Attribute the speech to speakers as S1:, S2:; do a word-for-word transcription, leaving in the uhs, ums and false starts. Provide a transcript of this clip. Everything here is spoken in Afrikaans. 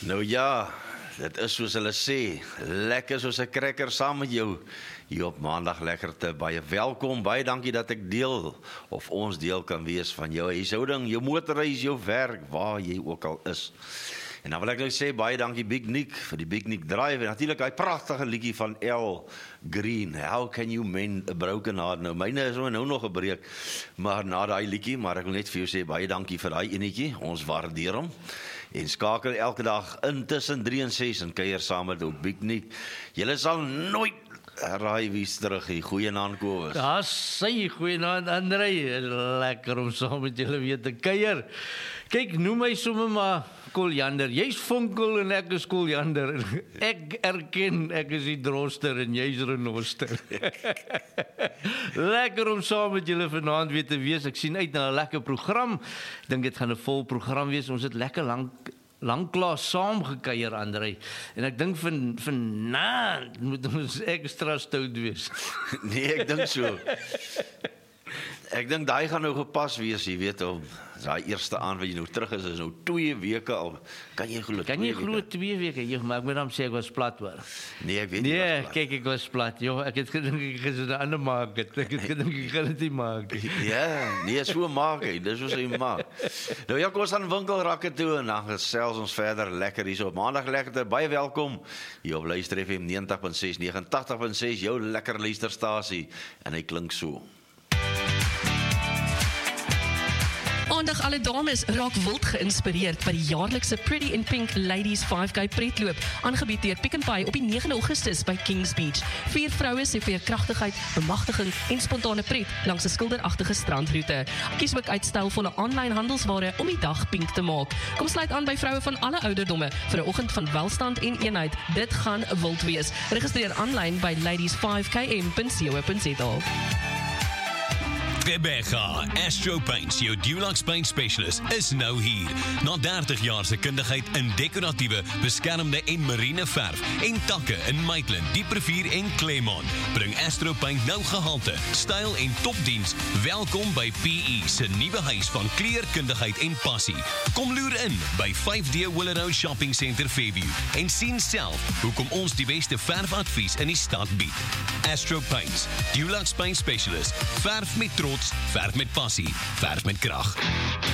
S1: Nou ja, dit is soos hulle sê, lekker soos 'n cracker saam met jou hier op Maandag Lekkerte. Baie welkom, baie dankie dat ek deel of ons deel kan wees van jou huishouding, jou motorreis, jou werk, waar jy ook al is. En dan wil ek nou sê, baie dankie Big Nick vir die Big Nick Drive en natuurlik hy pragtige liedjie van Al Green, How Can You Mend a Broken Heart. Nou myne is nou nog gebreek, maar na daai liedjie, maar ek wil net vir jou sê, baie dankie vir daai enetjie, ons waardeer hom. En skakel elke dag in tussen drie en ses en kuier saam met ook Big Nick. Julle sal nooit raai wie's terug hier. Goeienaand Kobus.
S2: Daar sê goeienaand André, lekker om saam met julle weer te kuier. Kyk, noem my sommer maar Koljander. Jy's Vonkel en ek is Koljander. Ek erken ek is die droster en jy's renoster. Lekker om saam met julle vanaand weer te wees. Ek sien uit na 'n lekker program. Ek dink dit gaan 'n vol program wees. Ons het lekker lank lanklaas saam gekuier, André. En ek dink van vanaand moet ons ekstra stout wees.
S1: Nee, ek dink so. Ek dink daai gaan nou gepas wees, jy weet, om daai eerste aand wat jy nou terug is, is nou twee weke al. Kan jy glo?
S2: Kan jy glo twee weke? Jy maar ek moet dan sê ek was plat hoor.
S1: Nee, ek weet nie.
S2: Nee, kyk ek was plat. Jo, ek het gedink ek is 'n ander maak het. Ek het gedink ek gaan dit nie maak.
S1: Ja, nee, so maak hy. Dis wat hy maak. Nou ja, kom ons aan winkelrakke toe en dan gesels ons verder lekker hier so op Maandag Lekkerte. Baie welkom hier op Luister F M negentig punt ses, negentig punt ses, jou lekker luisterstasie en hy klink so.
S3: Aandag alle dames raak wild geïnspireerd by die jaarlikse Pretty in Pink Ladies vyf K pretloop, aangebied deur Pick n Pay op die negende Augustus by Kings Beach. Vier vroue se veerkragtigheid, bemagtiging en spontane pret langs 'n skilderagtige strandroete. Kies ook uit stylvolle aanlyn handelsware om die dag pink te maak. Kom sluit aan by vroue van alle ouderdomme vir 'n oggend van welstand en eenheid. Dit gaan wild wees. Registreer aanlyn by ladies vyf k m punt co punt z a.
S4: Rebecca, Astro Paints, jou Dulux Paint Specialist, is nou hier. Na dertig jaar se kundigheid in dekoratiewe, beskermde en marine verf en takke in Maitland, Dieprivier en Claremont, bring Astro Paint nou gehalte, styl en topdiens. Welkom by P E se nuwe huis van kleurkundigheid en passie. Kom loer in by vyf D Willow Shopping Center Fairview en sien self hoekom ons die beste verfadvies in die stad bied. Astro Paints, Dulux Paint Specialist, verf met trots, verf met passie, verf met krag.